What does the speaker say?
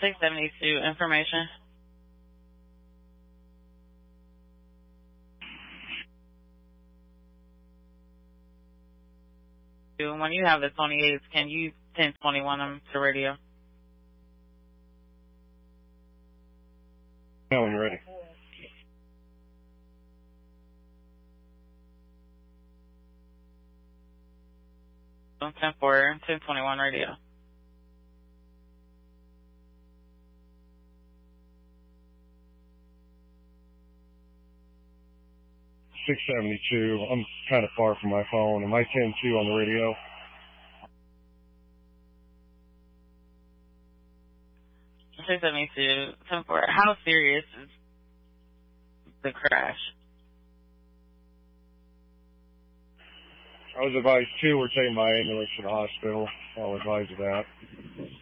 672 information. When you have the 28s, can you 1021 them to radio? Now when you're ready. On 10-4, 1021 radio. .672. I'm kind of far from my phone. Am I 10-2 on the radio? .672, 10-4. How serious is the crash? I was advised 2 were taken by ambulance to the hospital. I'll advise of that.